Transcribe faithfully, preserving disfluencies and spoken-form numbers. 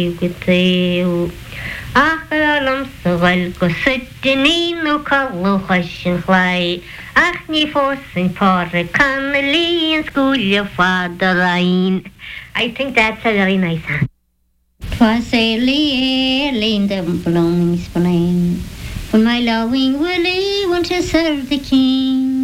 Gwythyw. Ach yr amsygol gosydyn nhw calwch sy'n chlai. Ach ni ffos yn porre canoli yn sgwlio father ein. I think that's a very nice song. Twas early, early in the blooming spring, when my loving Willie went to serve the king.